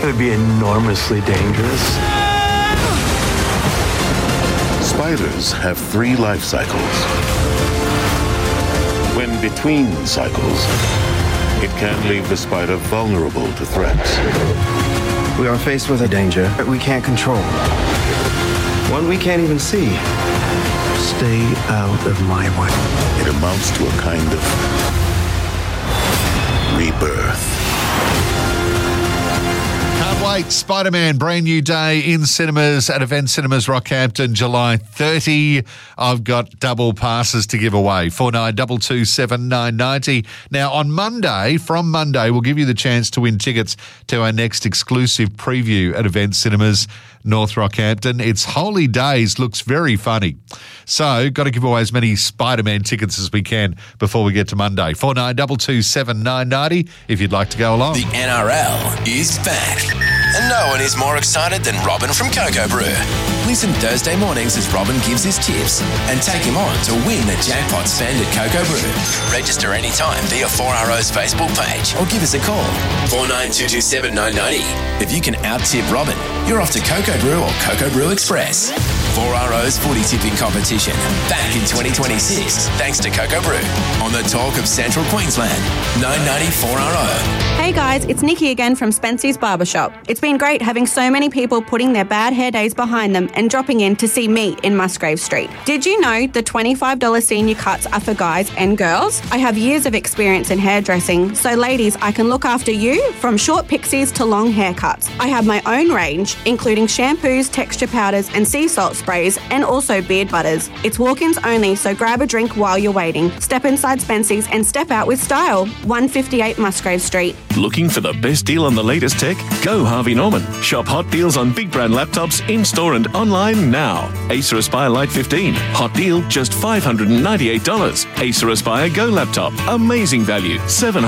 would be enormously dangerous. Spiders have 3 life cycles. When between cycles, it can leave the spider vulnerable to threats. We are faced with a danger that we can't control. One we can't even see. Stay out of my way. It amounts to a kind of rebirth. Can't wait. Spider-Man, brand new day in cinemas at Event Cinemas Rockhampton, July 30. I've got double passes to give away, 49227990. Now, on Monday, from Monday, we'll give you the chance to win tickets to our next exclusive preview at Event Cinemas North Rockhampton. It's Holy Days, looks very funny. So, got to give away as many Spider-Man tickets as we can before we get to Monday. 49227990 if you'd like to go along. The NRL is back. And no one is more excited than Robin from Cocoa Brew. Listen Thursday mornings as Robin gives his tips and take him on to win the jackpot spend at Cocoa Brew. Register anytime via 4RO's Facebook page or give us a call, 49227990. If you can out-tip Robin, you're off to Cocoa Brew or Cocoa Brew Express. 4RO's footy tipping competition back in 2026 thanks to Cocoa Brew on the talk of Central Queensland, 990 4RO. Hey guys, it's Nikki again from Spency's Barbershop. It's been great having so many people putting their bad hair days behind them and dropping in to see me in Musgrave Street. Did you know the $25 senior cuts are for guys and girls? I have years of experience in hairdressing, so ladies, I can look after you from short pixies to long haircuts. I have my own range, including shampoos, texture powders and sea salt sprays, and also beard butters. It's walk-ins only, so grab a drink while you're waiting. Step inside Spency's and step out with style. 158 Musgrave Street. Looking for the best deal on the latest tech? Go Harvey Norman. Shop hot deals on big brand laptops in-store and online now. Acer Aspire Lite 15. Hot deal, just $598. Acer Aspire Go laptop. Amazing value,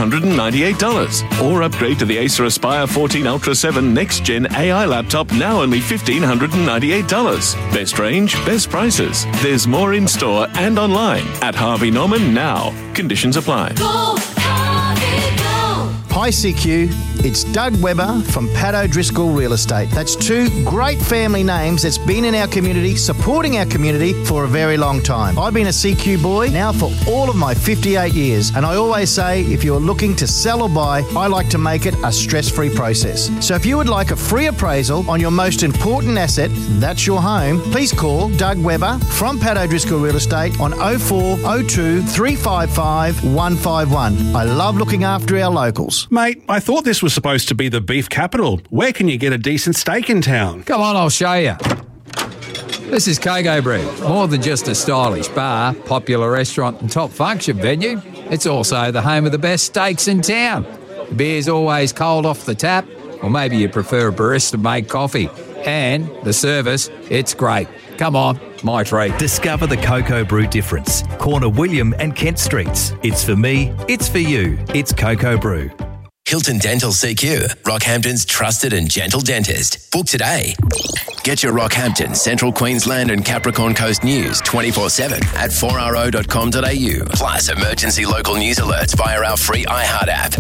$798. Or upgrade to the Acer Aspire 14 Ultra 7 Next Gen AI laptop, now only $1,598. Best range, best prices. There's more in-store and online at Harvey Norman now. Conditions apply. Go, Harvey, go. Hi CQ, it's Doug Webber from Pat O'Driscoll Real Estate. That's 2 great family names that's been in our community, supporting our community for a very long time. I've been a CQ boy now for all of my 58 years, and I always say if you're looking to sell or buy, I like to make it a stress-free process. So if you would like a free appraisal on your most important asset, that's your home, please call Doug Webber from Pat O'Driscoll Real Estate on 0402 355 151. I love looking after our locals. Mate, I thought this was supposed to be the beef capital. Where can you get a decent steak in town? Come on, I'll show you. This is Cocoa Brew. More than just a stylish bar, popular restaurant and top function venue, it's also the home of the best steaks in town. The beer's always cold off the tap, or maybe you prefer a barista-made coffee. And the service, it's great. Come on, my treat. Discover the Cocoa Brew difference. Corner William and Kent Streets. It's for me, it's for you. It's Cocoa Brew. Hilton Dental CQ, Rockhampton's trusted and gentle dentist. Book today. Get your Rockhampton, Central Queensland and Capricorn Coast news 24/7 at 4RO.com.au. Plus emergency local news alerts via our free iHeart app.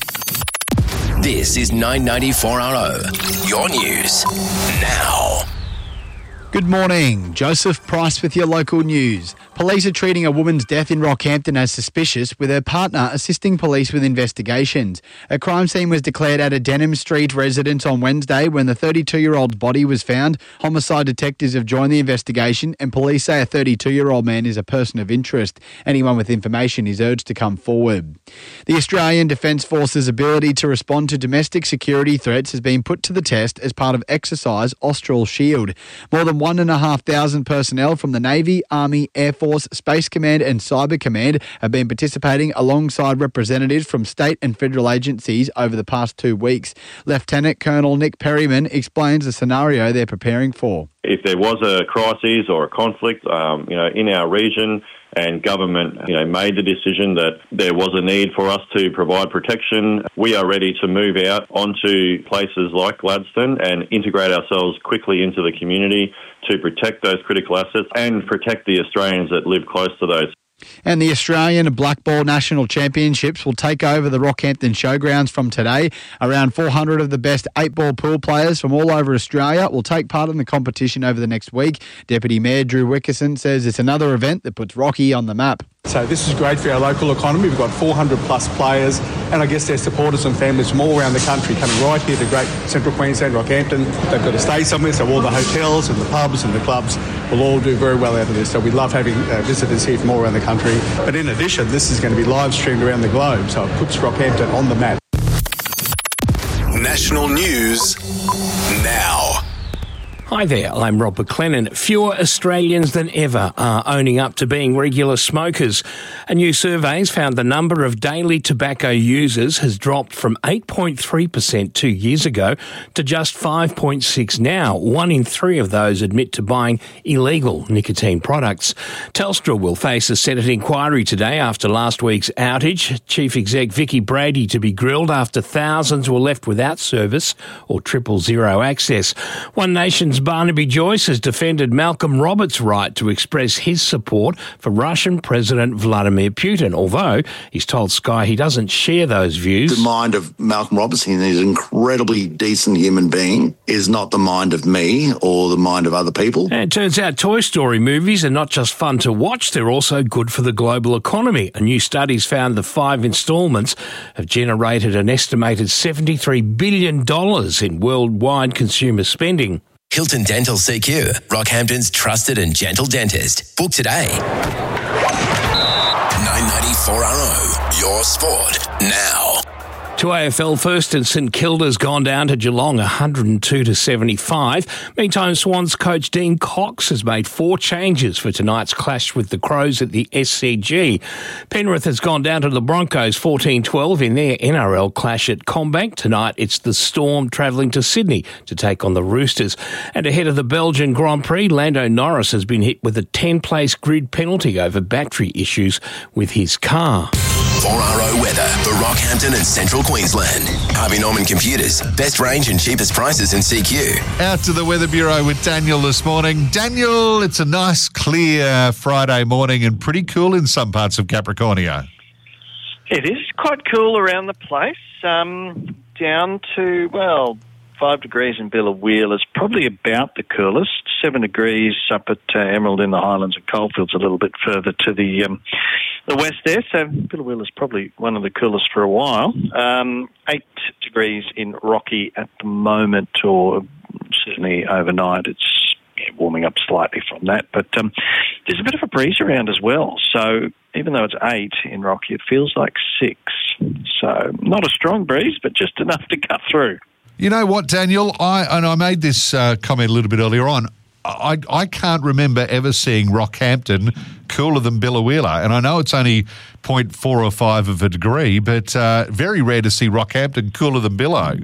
This is 990 4RO. Your news now. Good morning. Joseph Price with your local news. Police are treating a woman's death in Rockhampton as suspicious, with her partner assisting police with investigations. A crime scene was declared at a Denham Street residence on Wednesday when the 32-year-old's body was found. Homicide detectives have joined the investigation, and police say a 32-year-old man is a person of interest. Anyone with information is urged to come forward. The Australian Defence Force's ability to respond to domestic security threats has been put to the test as part of Exercise Austral Shield. More than 1,500 personnel from the Navy, Army, Air Force, Space Command and Cyber Command have been participating alongside representatives from state and federal agencies over the past 2 weeks. Lieutenant Colonel Nick Perryman explains the scenario they're preparing for. If there was a crisis or a conflict, in our region, and government, made the decision that there was a need for us to provide protection, we are ready to move out onto places like Gladstone and integrate ourselves quickly into the community to protect those critical assets and protect the Australians that live close to those. And the Australian Blackball National Championships will take over the Rockhampton Showgrounds from today. Around 400 of the best 8-ball pool players from all over Australia will take part in the competition over the next week. Deputy Mayor Drew Wickerson says it's another event that puts Rocky on the map. So this is great for our local economy. We've got 400 plus players and I guess their supporters and families from all around the country coming right here to great Central Queensland, Rockhampton. They've got to stay somewhere, so all the hotels and the pubs and the clubs will all do very well out of this. So we love having visitors here from all around the country. But in addition, this is going to be live streamed around the globe, so it puts Rockhampton on the map. National news now. Hi there, I'm Rob McLennan. Fewer Australians than ever are owning up to being regular smokers. A new survey has found the number of daily tobacco users has dropped from 8.3% 2 years ago to just 5.6% now. 1 in 3 of those admit to buying illegal nicotine products. Telstra will face a Senate inquiry today after last week's outage. Chief Exec Vicky Brady to be grilled after thousands were left without service or 000 access. One Nation's Barnaby Joyce has defended Malcolm Roberts' right to express his support for Russian President Vladimir Putin, although he's told Sky he doesn't share those views. The mind of Malcolm Roberts, he's an incredibly decent human being, is not the mind of me or the mind of other people. And it turns out Toy Story movies are not just fun to watch, they're also good for the global economy. A new study's found the 5 instalments have generated an estimated $73 billion in worldwide consumer spending. Hilton Dental CQ, Rockhampton's trusted and gentle dentist. Book today. 994RO, your sport now. To AFL first, and St Kilda's gone down to Geelong 102-75. Meantime, Swans coach Dean Cox has made 4 changes for tonight's clash with the Crows at the SCG. Penrith has gone down to the Broncos 14-12 in their NRL clash at Combank. Tonight it's the Storm travelling to Sydney to take on the Roosters. And ahead of the Belgian Grand Prix, Lando Norris has been hit with a 10-place grid penalty over battery issues with his car. 4RO weather for Rockhampton and Central Queensland. Harvey Norman Computers. Best range and cheapest prices in CQ. Out to the Weather Bureau with Daniel this morning. Daniel, it's a nice, clear Friday morning and pretty cool in some parts of Capricornia. It is quite cool around the place. Down to, 5 degrees in Billawheeler is probably about the coolest. 7 degrees up at Emerald in the Highlands and Coalfields, a little bit further to the west there. So Billawheeler is probably one of the coolest for a while. 8 degrees in Rocky at the moment, or certainly overnight. It's warming up slightly from that. But there's a bit of a breeze around as well. So even though it's 8 in Rocky, it feels like 6. So not a strong breeze, but just enough to cut through. You know what, Daniel? I made this comment a little bit earlier on. I can't remember ever seeing Rockhampton cooler than Billawheeler, and I know it's only 0.405 of a degree, but very rare to see Rockhampton cooler than Billow.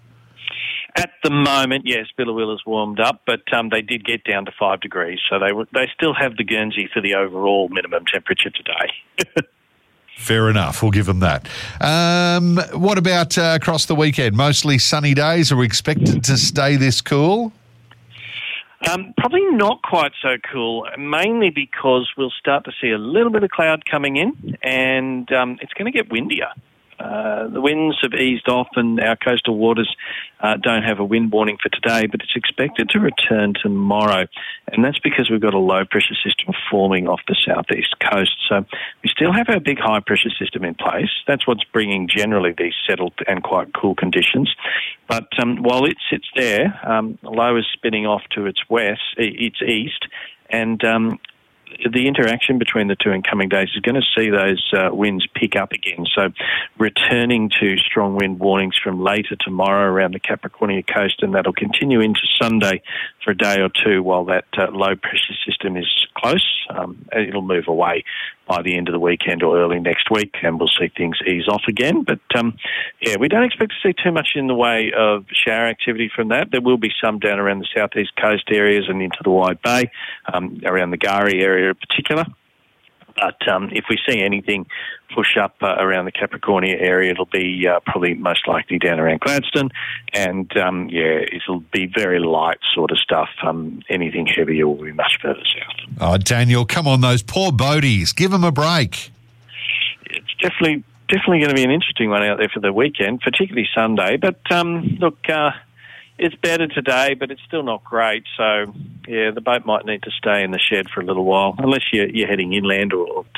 At the moment, yes, Billawheeler's warmed up, but they did get down to 5 degrees, so they still have the Guernsey for the overall minimum temperature today. Fair enough. We'll give them that. What about across the weekend? Mostly sunny days. Are we expected to stay this cool? Probably not quite so cool, mainly because we'll start to see a little bit of cloud coming in, and it's going to get windier. The winds have eased off and our coastal waters don't have a wind warning for today, but it's expected to return tomorrow. And that's because we've got a low pressure system forming off the southeast coast. So we still have our big high pressure system in place. That's what's bringing generally these settled and quite cool conditions. But while it sits there, low is spinning off to its east, and the interaction between the two in coming days is going to see those winds pick up again. So returning to strong wind warnings from later tomorrow around the Capricornia coast, and that'll continue into Sunday for a day or two while that low pressure system is close. It'll move away by the end of the weekend or early next week, and we'll see things ease off again. But we don't expect to see too much in the way of shower activity from that. There will be some down around the southeast coast areas and into the Wide Bay, around the Gari area in particular. But if we see anything push up around the Capricornia area, it'll be probably most likely down around Gladstone. And, it'll be very light sort of stuff. Anything heavier will be much further south. Oh, Daniel, come on, those poor boaties. Give them a break. It's definitely going to be an interesting one out there for the weekend, particularly Sunday. But, it's better today, but it's still not great. So, the boat might need to stay in the shed for a little while, unless you're heading inland.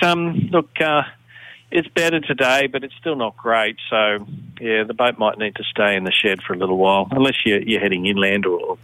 It's better today, but it's still not great. So, the boat might need to stay in the shed for a little while, unless you're heading inland or